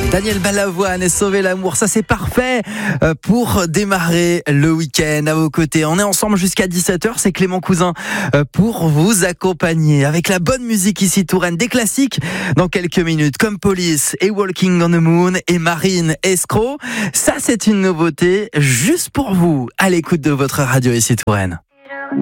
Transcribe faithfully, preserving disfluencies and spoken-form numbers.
Daniel Balavoine et Sauver l'amour, ça c'est parfait pour démarrer le week-end à vos côtés. On est ensemble jusqu'à dix-sept heures, c'est Clément Cousin pour vous accompagner avec la bonne musique ici Touraine, des classiques dans quelques minutes comme Police et Walking on the Moon et Marine Escroc. Ça c'est une nouveauté juste pour vous à l'écoute de votre radio ici Touraine.